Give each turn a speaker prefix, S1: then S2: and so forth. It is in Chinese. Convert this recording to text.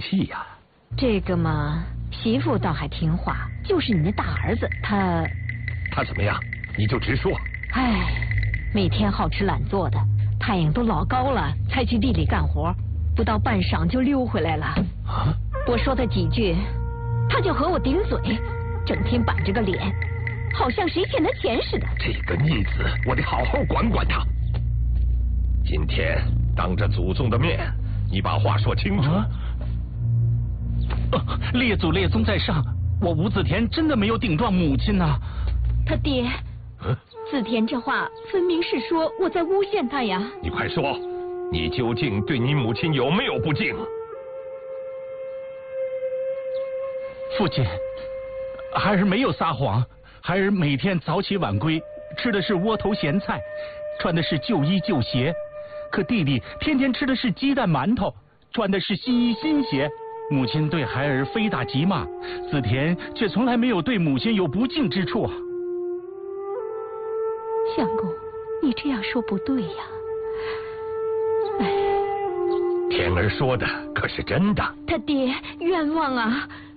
S1: 气呀？
S2: 这个嘛，媳妇倒还听话，就是你那大儿子他
S1: 怎么样？你就直说。
S2: 唉，每天好吃懒做的，太阳都老高了才去地里干活，不到半晌就溜回来了。
S1: 啊？
S2: 我说他几句，他就和我顶嘴，整天板着个脸，好像谁欠他钱似的。
S1: 这个逆子，我得好好管管他。今天当着祖宗的面，你把话说清楚。
S3: 列祖列宗在上，我吴子田真的没有顶撞母亲呐。
S2: 他爹，子田这话分明是说我在诬陷他呀。
S1: 你快说，你究竟对你母亲有没有不敬？
S3: 父亲，孩儿没有撒谎，孩儿每天早起晚归，吃的是窝头咸菜，穿的是旧衣旧鞋。可弟弟天天吃的是鸡蛋馒头，穿的是新衣新鞋。母亲对孩儿非打即骂，子田却从来没有对母亲有不敬之处啊。
S2: 相公，你这样说不对呀。哎，
S1: 田儿说的可是真的？
S2: 他爹冤枉啊！